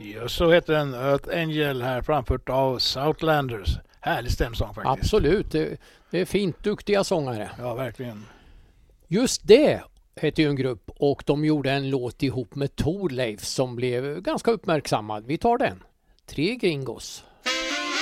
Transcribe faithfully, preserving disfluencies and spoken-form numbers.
Just så heter den, Earth Angel, här framfört av Southlanders. Härlig stämsång faktiskt. Absolut, det, det är fint duktiga sångare. Ja, verkligen. Just det hette ju en grupp och de gjorde en låt ihop med Thorleif som blev ganska uppmärksammad. Vi tar den. Tre Gringos.